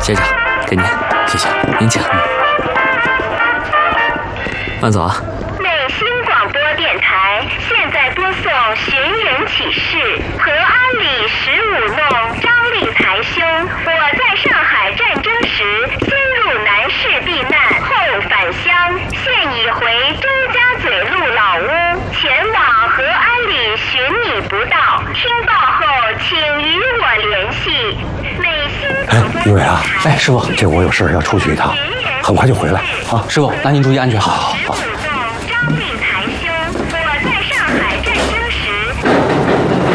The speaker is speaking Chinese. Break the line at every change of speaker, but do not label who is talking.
学长，给您，谢谢，您请。慢走啊。
美心广播电台现在播送寻人启事：和安里15弄张立才兄，我在上海战争时先入南市避难，后返乡，现已回周家嘴路老屋，前往和安里寻你不到，听报后请与我联系。美心。
一伟啊，
哎，师傅，
这我有事要出去一趟，很快就回来啊。
师傅，那您注意安全。
好。